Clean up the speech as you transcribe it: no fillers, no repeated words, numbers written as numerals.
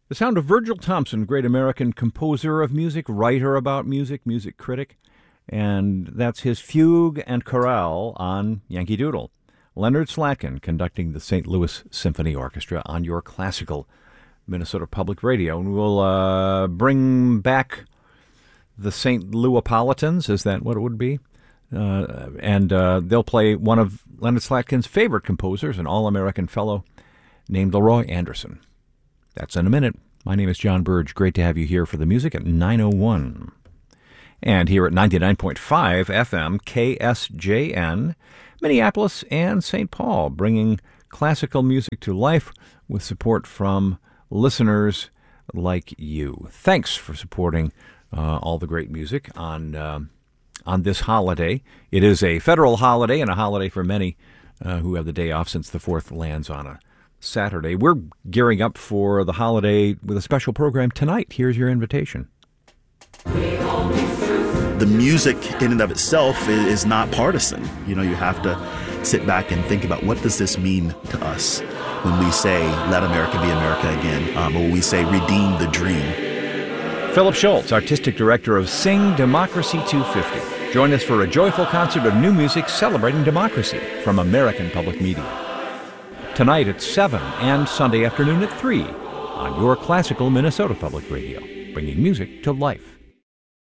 The sound of Virgil Thompson, great American composer of music, writer about music, music critic, and that's his fugue and chorale on Yankee Doodle. Leonard Slatkin conducting the St. Louis Symphony Orchestra on your classical Minnesota Public Radio. And we'll bring back the St. Louipolitans, is that what it would be? And they'll play one of Leonard Slatkin's favorite composers, an All-American fellow named Leroy Anderson. That's in a minute. My name is John Burge. Great to have you here for the music at 9:01. And here at 99.5 FM, KSJN, Minneapolis and St. Paul, bringing classical music to life with support from listeners like you. Thanks for supporting all the great music on this holiday. It is a federal holiday and a holiday for many who have the day off since the 4th lands on a Saturday. We're gearing up for the holiday with a special program tonight. Here's your invitation. The music in and of itself is not partisan. You know, you have to sit back and think about, what does this mean to us when we say, let America be America again, or when we say, redeem the dream. Philip Schultz, Artistic Director of Sing Democracy 250. Join us for a joyful concert of new music celebrating democracy from American Public Media. Tonight at 7 and Sunday afternoon at 3 on your classical Minnesota Public Radio, bringing music to life.